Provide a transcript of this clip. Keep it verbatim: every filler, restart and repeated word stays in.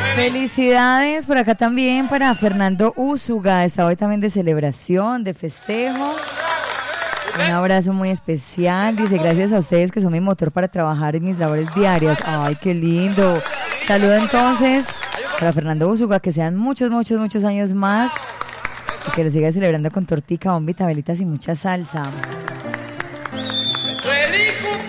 Felicidades por acá también para Fernando Úsuga, está hoy también de celebración, de festejo. Un abrazo muy especial, dice gracias a ustedes que son mi motor para trabajar en mis labores diarias. Ay, qué lindo. Saludo entonces para Fernando Úsuga, que sean muchos, muchos, muchos años más y que lo siga celebrando con tortica, bombita, velitas y mucha salsa. ¡Feliz cumpleaños!